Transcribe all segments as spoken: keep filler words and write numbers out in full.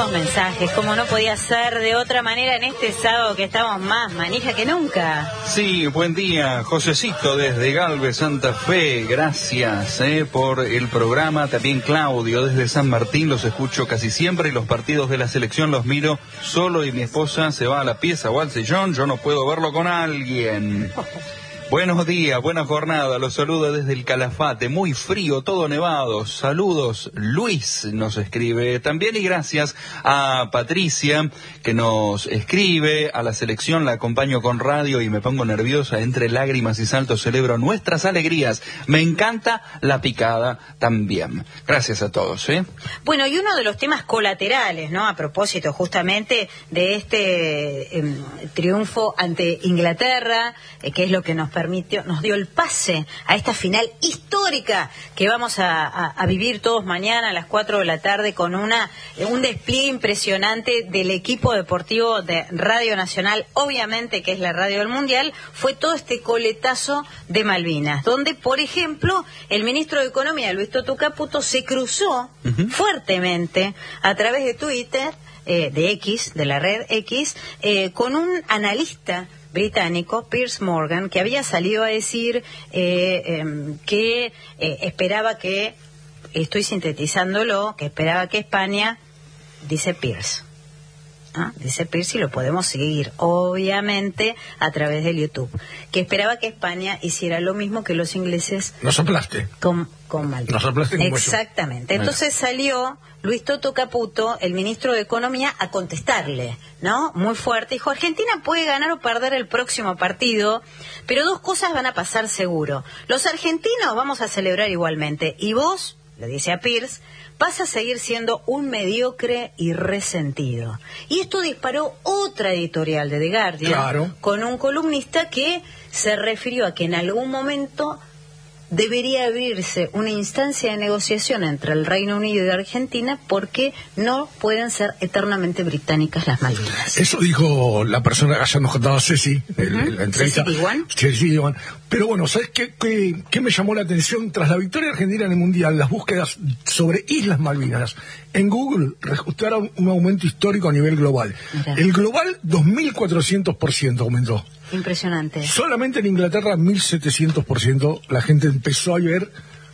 muchísimos mensajes, como no podía ser de otra manera en este sábado que estamos más manija que nunca. Sí, buen día, Josecito desde Galvez, Santa Fe, gracias eh, por el programa. También Claudio desde San Martín, los escucho casi siempre y los partidos de la selección los miro solo y mi esposa se va a la pieza o al sillón, yo no puedo verlo con alguien. Buenos días, buena jornada, los saludo desde el Calafate, muy frío, todo nevado, saludos, Luis nos escribe también y gracias a Patricia que nos escribe, a la selección la acompaño con radio y me pongo nerviosa, entre lágrimas y saltos celebro nuestras alegrías, me encanta la picada también, gracias a todos. ¿eh? Bueno, y uno de los temas colaterales, ¿no? A propósito justamente de este eh, triunfo ante Inglaterra, eh, que es lo que nos permite Permitió, nos dio el pase a esta final histórica que vamos a, a, a vivir todos mañana a las cuatro de la tarde con una un despliegue impresionante del equipo deportivo de Radio Nacional, obviamente que es la radio del Mundial. Fue todo este coletazo de Malvinas, donde, por ejemplo, el ministro de Economía, Luis Toto Caputo, se cruzó uh-huh. fuertemente a través de Twitter, eh, de X, de la red X, eh, con un analista británico, Piers Morgan, que había salido a decir eh, eh, que eh, esperaba que, estoy sintetizándolo, que esperaba que España, dice Piers, ¿ah? dice Piers y lo podemos seguir, obviamente, a través del YouTube, que esperaba que España hiciera lo mismo que los ingleses. No soplaste. Con, con Malvinas. No soplaste como Exactamente. Yo. Entonces salió Luis Toto Caputo, el ministro de Economía, a contestarle, ¿no? Muy fuerte. Dijo, Argentina puede ganar o perder el próximo partido, pero dos cosas van a pasar seguro. Los argentinos vamos a celebrar igualmente. Y vos, le dice a Piers, vas a seguir siendo un mediocre y resentido. Y esto disparó otra editorial de The Guardian, claro, con un columnista que se refirió a que en algún momento debería abrirse una instancia de negociación entre el Reino Unido y Argentina porque no pueden ser eternamente británicas las Malvinas. Eso dijo la persona que ayer nos contaba Ceci en uh-huh. la entrevista. ¿Ceci Tiguan? Ceci Tiguan. Pero bueno, ¿sabes qué, qué, qué me llamó la atención? Tras la victoria argentina en el Mundial, las búsquedas sobre Islas Malvinas, en Google registraron un aumento histórico a nivel global. Mira. El global, dos mil cuatrocientos por ciento aumentó. Impresionante. Solamente en Inglaterra, mil setecientos por ciento, la gente empezó a ver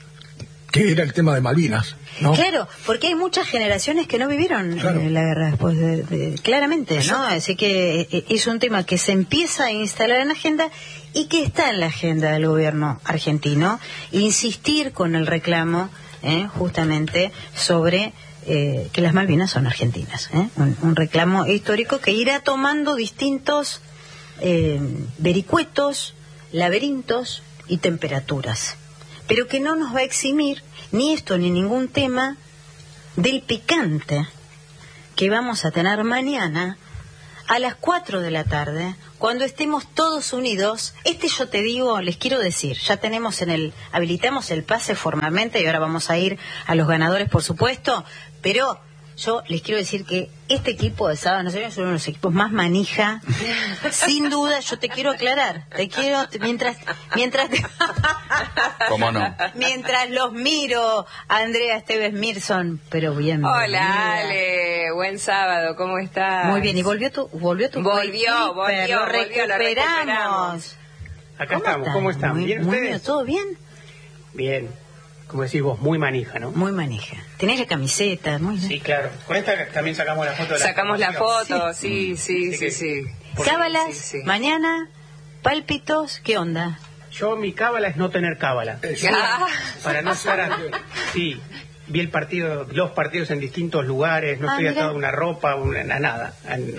qué era el tema de Malvinas, ¿no? Claro, porque hay muchas generaciones que no vivieron claro. eh, la guerra después de, de, claramente, ¿no? Exacto. Así que eh, es un tema que se empieza a instalar en la agenda y que está en la agenda del gobierno argentino, insistir con el reclamo eh, justamente sobre eh, que las Malvinas son argentinas, ¿eh? un, un reclamo histórico que irá tomando distintos eh, vericuetos, laberintos y temperaturas, pero que no nos va a eximir ni esto ni ningún tema del picante que vamos a tener mañana a las cuatro de la tarde, cuando estemos todos unidos. Este yo te digo, les quiero decir, ya tenemos en el, habilitamos el pase formalmente y ahora vamos a ir a los ganadores, por supuesto, pero yo les quiero decir que este equipo de Sábado Nacional es uno de los equipos más manija, sin duda. Yo te quiero aclarar, te quiero, mientras, mientras, te... ¿Cómo no? Mientras los miro, Andrea Esteves Mirson, pero bien. Hola, Ale, buen sábado, ¿cómo estás? Muy bien, y volvió tu, volvió tu, volvió, volvió, lo recuperamos. Lo recuperamos. Acá estamos, ¿cómo están? Muy, ¿Bien muy ustedes? bien, ¿todo bien? Bien. Como decís vos, muy manija, ¿no? Muy manija. Tenés la camiseta, muy bien. Sí, claro. Con esta también sacamos la foto de la Sacamos la foto, sí, sí, sí, sí. sí. Cábalas, sí, sí. mañana, pálpitos, ¿qué onda? Yo, mi cábala es no tener cábala. Ah. Para no estar... A... Sí, vi el partido, los partidos en distintos lugares, no ah, estoy mira. atado a una ropa, una, a nada.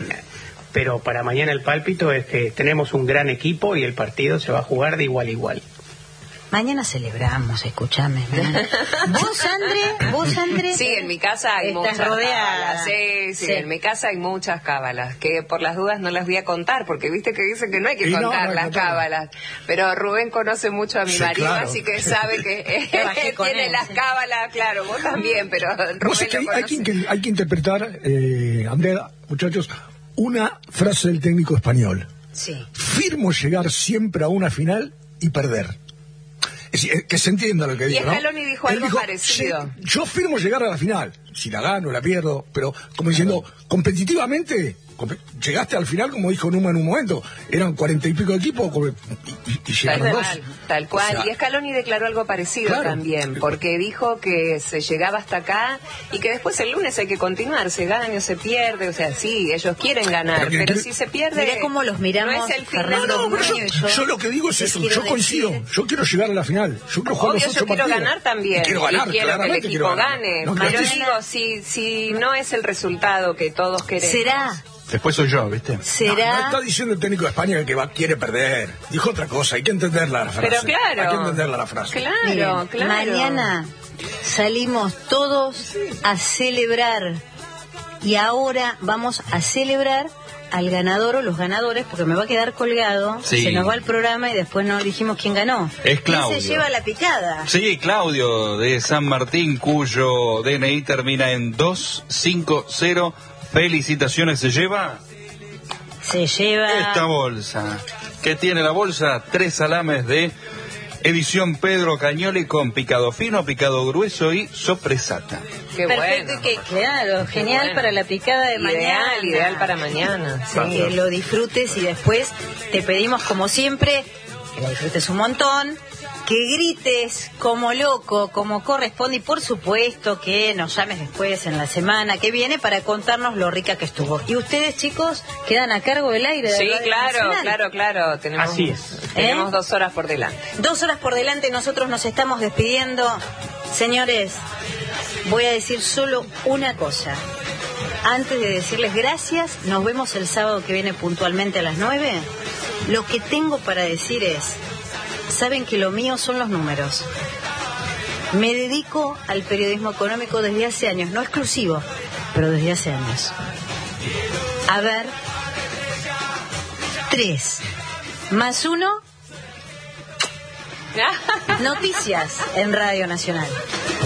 Pero para mañana el pálpito es que tenemos un gran equipo y el partido se va a jugar de igual a igual. Mañana celebramos, escúchame. ¿Vos, André? ¿Vos, André? Sí, en mi casa hay Estás muchas rodeada. cábalas. Sí, sí, sí, en mi casa hay muchas cábalas, que por las dudas no las voy a contar, porque viste que dicen que no hay que y contar no, no, las no, cábalas. Pero Rubén conoce mucho a mi sí, marido, claro. así que sabe que Trabajé con tiene él, las sí. cábalas, claro, vos también, pero Vos Rubén que lo hay, conoce. que, hay que interpretar, eh, Andrea, muchachos, una frase del técnico español. Sí. Firmo llegar siempre a una final y perder. Es decir, que se entienda lo que Y digo, ¿no? Scaloni dijo Él algo dijo, parecido. "Sí, yo firmo llegar a la final. si la gano, la pierdo, pero como diciendo, competitivamente, comp- llegaste al final, como dijo Numa en un momento, eran cuarenta y pico equipos y, y, y llegaron Tal dos. cual, tal cual. O sea, y Scaloni declaró algo parecido claro. también, porque dijo que se llegaba hasta acá y que después el lunes hay que continuar, se gana o se pierde, o sea, sí, ellos quieren ganar, Pero que- pero que- si se pierde... Mirá cómo los miramos, no es el final. Fernando No, pero yo, Buño y yo. yo lo que digo es les eso, quiero yo coincido, decir- yo quiero llegar a la final, yo quiero jugar Obvio, los yo ocho quiero partidos. ganar también. Y quiero ganar, y quiero que el claramente equipo quiero ganar. gane. No, pero pero yo digo, si, si no es el resultado que todos queremos... ¿Será? Después soy yo, ¿viste? No, ¿Será? no está diciendo el técnico de España que va, quiere perder. Dijo otra cosa, hay que entenderla la frase. Pero claro. Hay que entenderla la frase. Claro, Miren, claro. mañana salimos todos a celebrar y ahora vamos a celebrar al ganador o los ganadores, porque me va a quedar colgado, Sí. se nos va el programa y después no dijimos quién ganó. Es Claudio. ¿Quién se lleva la picada? Sí, Claudio de San Martín, cuyo D N I termina en dos cinco cero. Felicitaciones, se lleva Se lleva... esta bolsa. ¿Qué tiene la bolsa? Tres salames de edición Pedro Cañoli con picado fino, picado grueso y sopresata. Qué Perfecto, bueno. y que, claro, Qué genial bueno. para la picada de Ideal, mañana. ideal para mañana. Sí, que lo disfrutes y después te pedimos, como siempre, que la disfrutes un montón, que grites como loco, como corresponde, y por supuesto que nos llames después en la semana que viene para contarnos lo rica que estuvo. Y ustedes, chicos, quedan a cargo del aire de Sí, Radio claro, Nacional. claro, claro. Tenemos, Así es. Tenemos ¿Eh? dos horas por delante. Dos horas por delante, nosotros nos estamos despidiendo. Señores, voy a decir solo una cosa. Antes de decirles gracias, nos vemos el sábado que viene puntualmente a las nueve. Lo que tengo para decir es, saben que lo mío son los números. Me dedico al periodismo económico desde hace años, no exclusivo, pero desde hace años. A ver, tres más uno, noticias en Radio Nacional.